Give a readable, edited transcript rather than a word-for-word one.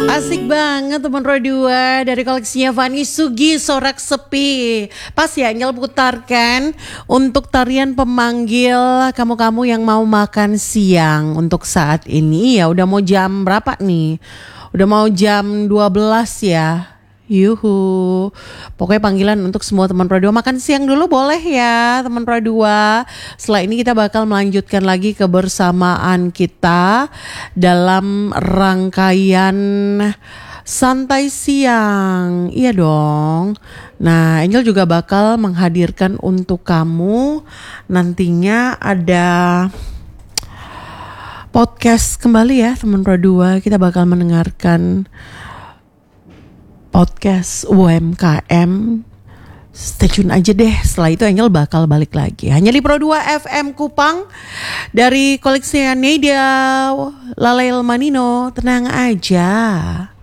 Asik banget teman Roy 2 dari koleksinya Fani Sugi Sorak Sepi. Pas ya Angel putarkan untuk tarian pemanggil kamu-kamu yang mau makan siang untuk saat ini. Ya udah mau jam berapa nih? Udah mau jam 12 ya. Yuhu. Pokoknya panggilan untuk semua teman Pro 2 makan siang dulu boleh ya teman Pro 2. Setelah ini kita bakal melanjutkan lagi kebersamaan kita dalam rangkaian santai siang. Iya dong. Nah, Angel juga bakal menghadirkan untuk kamu nantinya ada podcast kembali ya teman Pro 2. Kita bakal mendengarkan podcast UMKM. Stay tune aja deh. Setelah itu Angel bakal balik lagi hanya di Pro 2 FM Kupang dari koleksi Nedia Lalail Manino. Tenang aja.